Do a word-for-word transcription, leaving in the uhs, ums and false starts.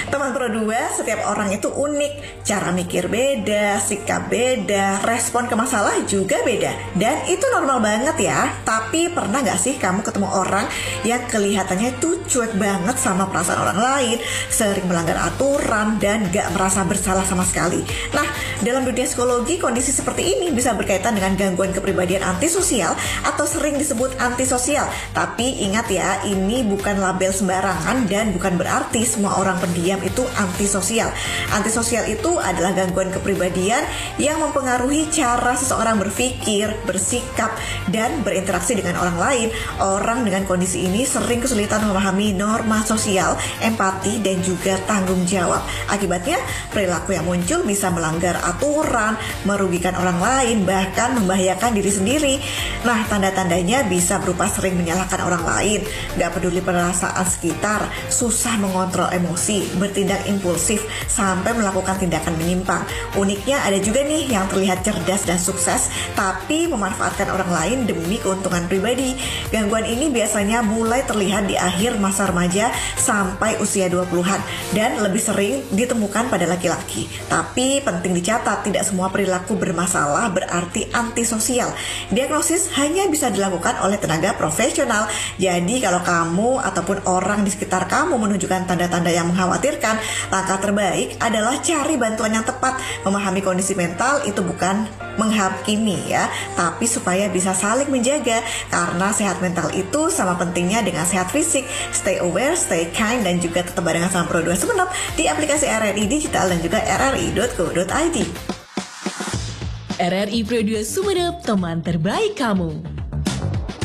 Teman Pro dua, setiap orang itu unik. Cara mikir beda, sikap beda, respon ke masalah juga beda. Dan itu normal banget ya. Tapi pernah gak sih kamu ketemu orang yang kelihatannya itu cuek banget sama perasaan orang lain, sering melanggar aturan, dan gak merasa bersalah sama sekali? Nah, dalam dunia psikologi, kondisi seperti ini bisa berkaitan dengan gangguan kepribadian antisosial atau sering disebut antisosial. Tapi ingat ya, ini bukan label sembarangan dan bukan berarti semua orang pendiam itu antisosial. Antisosial itu adalah gangguan kepribadian yang mempengaruhi cara seseorang berpikir, bersikap, dan berinteraksi dengan orang lain. Orang dengan kondisi ini sering kesulitan memahami norma sosial, empati, dan juga tanggung jawab. Akibatnya, perilaku yang muncul bisa melanggar aturan, merugikan orang lain, bahkan membahayakan diri sendiri. Nah, tanda-tandanya bisa berupa sering menyalahkan orang lain, gak peduli perasaan sekitar, susah mengontrol emosi, bertindak impulsif, sampai melakukan tindakan menyimpang. Uniknya ada juga nih yang terlihat cerdas dan sukses, tapi memanfaatkan orang lain demi keuntungan pribadi. Gangguan ini biasanya mulai terlihat di akhir masa remaja sampai usia dua puluhan dan lebih sering ditemukan pada laki-laki. Tapi penting dicatat, tidak semua perilaku bermasalah berarti antisosial. Diagnosis hanya bisa dilakukan oleh tenaga profesional. Jadi kalau kamu ataupun orang di sekitar kamu menunjukkan tanda-tanda yang mengkhawatirkan, langkah terbaik adalah cari bantuan yang tepat. Memahami kondisi mental itu bukan menghakimi ya, tapi supaya bisa saling menjaga, karena sehat mental itu sama pentingnya dengan sehat fisik. Stay aware, stay kind, dan juga tetap barengan sama Pro dua Sumenep di aplikasi R R I Digital dan juga r r i dot co dot i d. R R I Pro dua Sumenep, teman terbaik kamu.